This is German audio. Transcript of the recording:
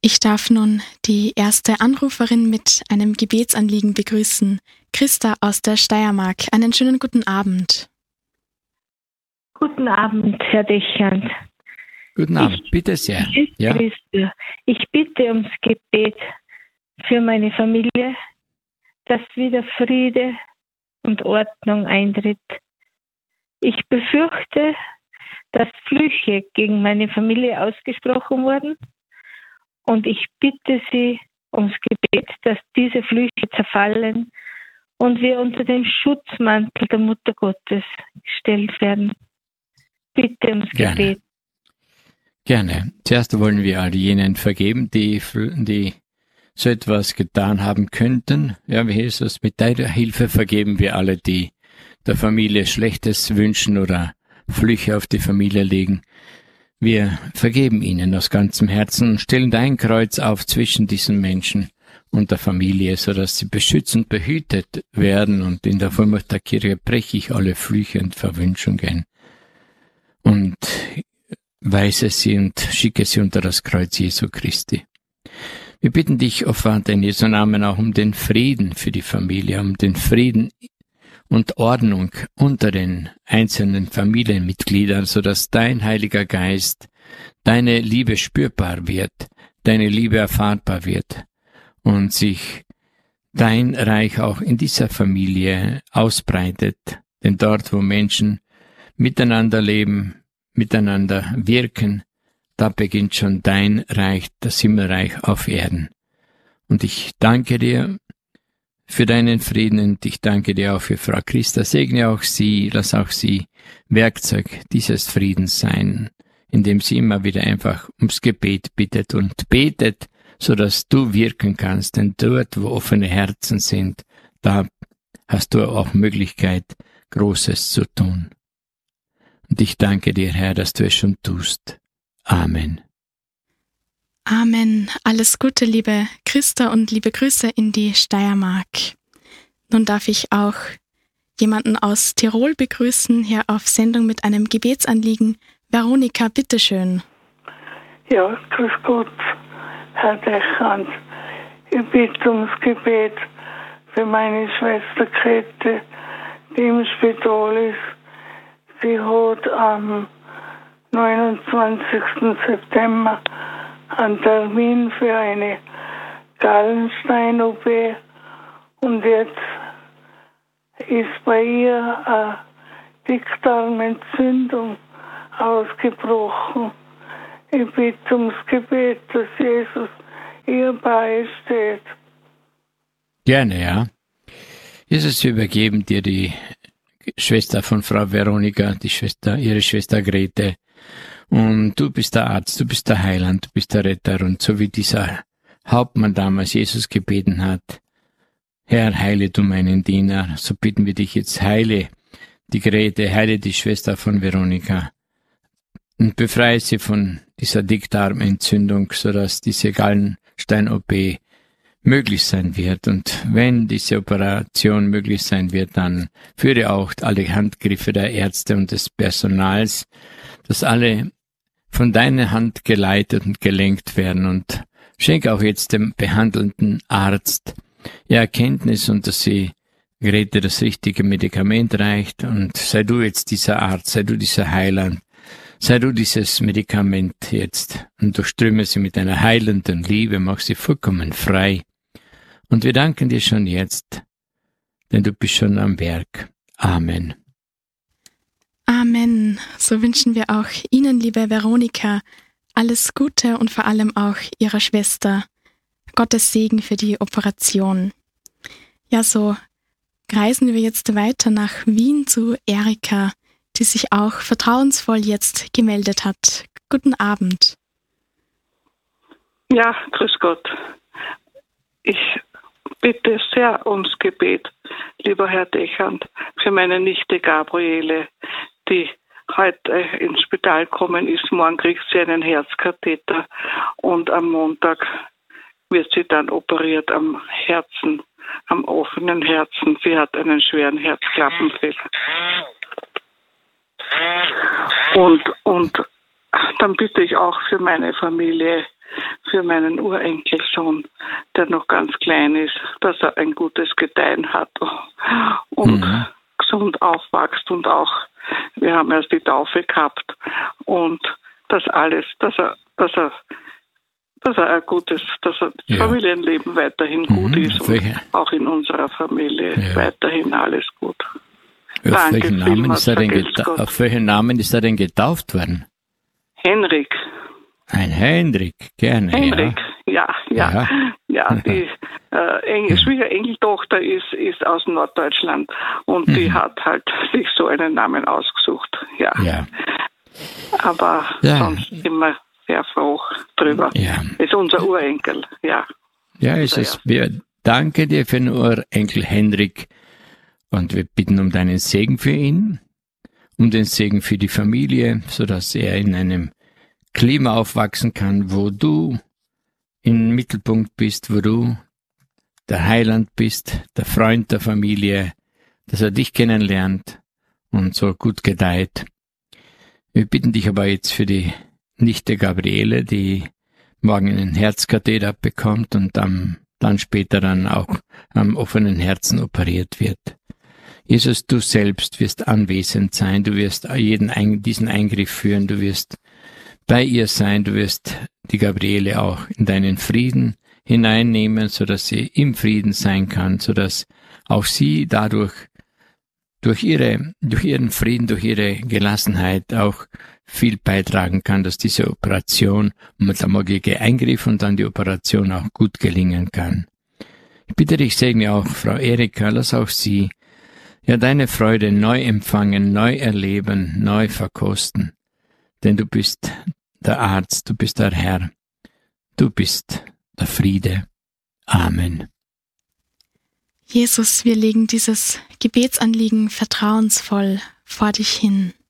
Ich darf nun die erste Anruferin mit einem Gebetsanliegen begrüßen. Christa aus der Steiermark. Einen schönen guten Abend. Guten Abend, Herr Dechand. Guten Abend, bitte sehr. Ja? Ich bitte ums Gebet für meine Familie, dass wieder Friede und Ordnung eintritt. Ich befürchte, dass Flüche gegen meine Familie ausgesprochen wurden und ich bitte Sie ums Gebet, dass diese Flüche zerfallen und wir unter den Schutzmantel der Mutter Gottes gestellt werden. Bitte ums Gebet. Gerne. Zuerst wollen wir all jenen vergeben, die so etwas getan haben könnten. Ja, wie Jesus, mit deiner Hilfe vergeben wir alle, die der Familie Schlechtes wünschen oder Flüche auf die Familie legen. Wir vergeben ihnen aus ganzem Herzen und stellen dein Kreuz auf zwischen diesen Menschen und der Familie, sodass sie beschützend behütet werden. Und in der Vollmacht der Kirche breche ich alle Flüche und Verwünschungen und weise sie und schicke sie unter das Kreuz Jesu Christi. Wir bitten dich, o Vater, in Jesu Namen auch um den Frieden für die Familie, um den Frieden und Ordnung unter den einzelnen Familienmitgliedern, sodass dein Heiliger Geist, deine Liebe spürbar wird, deine Liebe erfahrbar wird und sich dein Reich auch in dieser Familie ausbreitet. Denn dort, wo Menschen miteinander leben, miteinander wirken, da beginnt schon dein Reich, das Himmelreich auf Erden. Und ich danke dir für deinen Frieden und ich danke dir auch für Frau Christa. Segne auch sie, lass auch sie Werkzeug dieses Friedens sein, indem sie immer wieder einfach ums Gebet bittet und betet, sodass du wirken kannst. Denn dort, wo offene Herzen sind, da hast du auch Möglichkeit, Großes zu tun. Und ich danke dir, Herr, dass du es schon tust. Amen. Amen. Alles Gute, liebe Christa, und liebe Grüße in die Steiermark. Nun darf ich auch jemanden aus Tirol begrüßen, hier auf Sendung mit einem Gebetsanliegen. Veronika, bitteschön. Ja, grüß Gott, Herr Dechand. Ich bitte ums Gebet für meine Schwester Käthe, die im Spital ist. Sie hat am 29. September einen Termin für eine Gallenstein-OP und jetzt ist bei ihr eine Dickdarmentzündung ausgebrochen. Ich bitte ums Gebet, dass Jesus ihr beisteht. Gerne, ja. Jesus, wir übergeben dir die Schwester von Frau Veronika, ihre Schwester Grete. Und du bist der Arzt, du bist der Heiland, du bist der Retter. Und so wie dieser Hauptmann damals Jesus gebeten hat, Herr, heile du meinen Diener, so bitten wir dich jetzt, heile die Grete, heile die Schwester von Veronika und befreie sie von dieser Dickdarmentzündung, sodass diese Gallenstein-OP möglich sein wird. Und wenn diese Operation möglich sein wird, dann führe auch alle Handgriffe der Ärzte und des Personals, dass alle von deiner Hand geleitet und gelenkt werden. Und schenk auch jetzt dem behandelnden Arzt Erkenntnis und dass sie Grete das richtige Medikament reicht. Und sei du jetzt dieser Arzt, sei du dieser Heiland, sei du dieses Medikament jetzt und durchströme sie mit einer heilenden Liebe, mach sie vollkommen frei. Und wir danken dir schon jetzt, denn du bist schon am Werk. Amen. Amen. So wünschen wir auch Ihnen, liebe Veronika, alles Gute und vor allem auch Ihrer Schwester Gottes Segen für die Operation. Ja, so reisen wir jetzt weiter nach Wien zu Erika, die sich auch vertrauensvoll jetzt gemeldet hat. Guten Abend. Ja, grüß Gott. Ich bitte sehr ums Gebet, lieber Herr Dechand, für meine Nichte Gabriele, die heute ins Spital gekommen ist. Morgen kriegt sie einen Herzkatheter und am Montag wird sie dann operiert am Herzen, am offenen Herzen. Sie hat einen schweren Herzklappenfehler. Und dann bitte ich auch für meine Familie, für meinen Urenkelsohn, der noch ganz klein ist, dass er ein gutes Gedeihen hat und gesund aufwächst und auch, wir haben erst die Taufe gehabt und das alles, dass er ein gutes, dass er Familienleben weiterhin gut ist und auch in unserer Familie weiterhin alles gut. Auf welchen Namen ist er denn getauft worden? Henrik. Ein Henrik, gerne. Henrik, ja. Die Schwiegerenkeltochter ist aus Norddeutschland und die hat halt sich so einen Namen ausgesucht. Ja. Aber sonst immer sehr froh drüber. Ja. Ist unser Urenkel, ja. Ja, ist es. Wir danken dir für den Urenkel Henrik und wir bitten um deinen Segen für ihn, um den Segen für die Familie, sodass er in einem Klima aufwachsen kann, wo du im Mittelpunkt bist, wo du der Heiland bist, der Freund der Familie, dass er dich kennenlernt und so gut gedeiht. Wir bitten dich aber jetzt für die Nichte Gabriele, die morgen einen Herzkatheter bekommt und dann später dann auch am offenen Herzen operiert wird. Jesus, du selbst wirst anwesend sein, du wirst diesen Eingriff führen, du wirst bei ihr sein, du wirst die Gabriele auch in deinen Frieden hineinnehmen, sodass sie im Frieden sein kann, sodass auch sie dadurch durch ihren Frieden, durch ihre Gelassenheit auch viel beitragen kann, dass diese Operation und der morgige Eingriff und dann die Operation auch gut gelingen kann. Ich bitte dich, segne auch Frau Erika, lass auch sie deine Freude neu empfangen, neu erleben, neu verkosten. Denn du bist der Arzt, du bist der Herr, du bist der Friede. Amen. Jesus, wir legen dieses Gebetsanliegen vertrauensvoll vor dich hin.